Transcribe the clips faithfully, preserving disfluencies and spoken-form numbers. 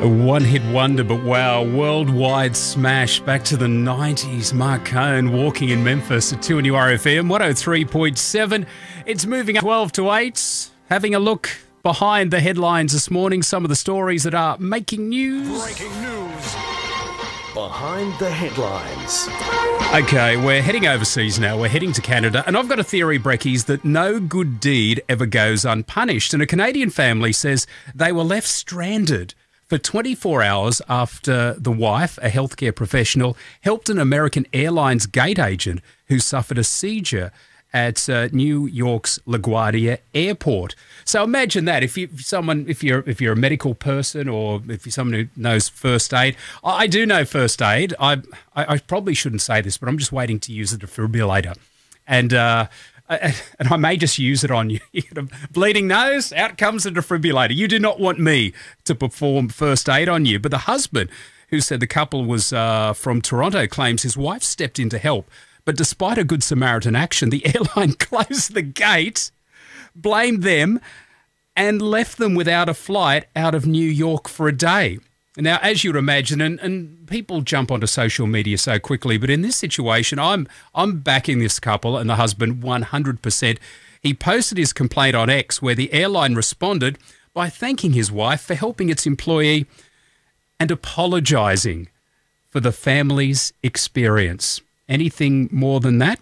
A one-hit wonder, but wow, worldwide smash back to the nineties. Mark Cohn walking in Memphis at two N U R F M, one oh three point seven. It's moving up twelve to eight. Having a look behind the headlines this morning, some of the stories that are making news. Breaking news. Behind the headlines. Okay, we're heading overseas now. We're heading to Canada. And I've got a theory, Brekkies, that no good deed ever goes unpunished. And a Canadian family says they were left stranded for twenty-four hours after the wife, a healthcare professional, helped an American Airlines gate agent who suffered a seizure at uh, New York's LaGuardia Airport. So imagine that if you if someone if you're if you're a medical person or if you're someone who knows first aid. I, I do know first aid. I, I I probably shouldn't say this, but I'm just waiting to use the defibrillator, and uh, I, and I may just use it on you. You get a bleeding nose, out comes the defibrillator. You do not want me to perform first aid on you. But the husband, who said the couple was uh, from Toronto, claims his wife stepped in to help. But despite a good Samaritan action, the airline closed the gate, blamed them, and left them without a flight out of New York for a day. Now, as you'd imagine, and, and people jump onto social media so quickly, but in this situation, I'm I'm backing this couple and the husband one hundred percent. He posted his complaint on X, where the airline responded by thanking his wife for helping its employee and apologising for the family's experience. Anything more than that?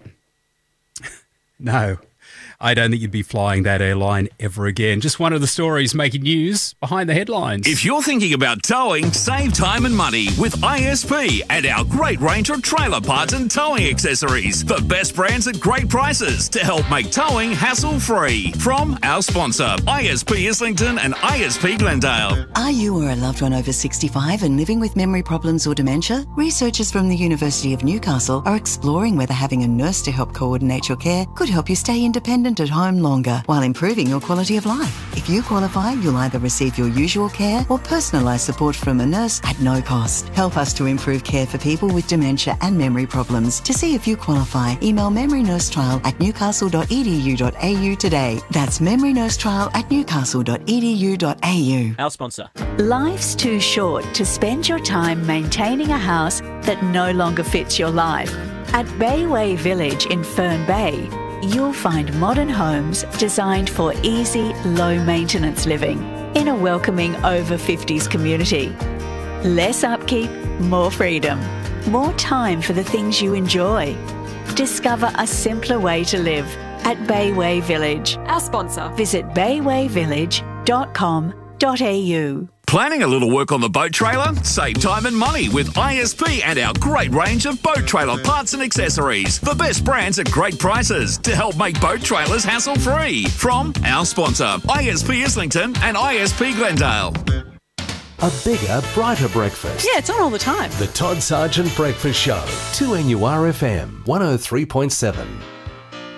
No. I don't think you'd be flying that airline ever again. Just one of the stories making news behind the headlines. If you're thinking about towing, save time and money with I S P and our great range of trailer parts and towing accessories. The best brands at great prices to help make towing hassle-free. From our sponsor, I S P Islington and I S P Glendale. Are you or a loved one over sixty-five and living with memory problems or dementia? Researchers from the University of Newcastle are exploring whether having a nurse to help coordinate your care could help you stay independent at home longer while improving your quality of life. If you qualify, you'll either receive your usual care or personalised support from a nurse at no cost. Help us to improve care for people with dementia and memory problems. To see if you qualify, email memorynursetrial at newcastle dot e d u dot a u today. That's memorynursetrial at newcastle dot e d u dot a u. Our sponsor. Life's too short to spend your time maintaining a house that no longer fits your life. At Bayway Village in Fern Bay, you'll find modern homes designed for easy, low-maintenance living in a welcoming over fifties community. Less upkeep, more freedom, more time for the things you enjoy. Discover a simpler way to live at Bayway Village. Our sponsor. Visit bayway village dot com dot a u. Planning a little work on the boat trailer? Save time and money with I S P and our great range of boat trailer parts and accessories. The best brands at great prices to help make boat trailers hassle-free. From our sponsor, I S P Islington and I S P Glendale. A bigger, brighter breakfast. Yeah, it's on all the time. The Todd Sargent Breakfast Show. two N U R F M, one oh three point seven.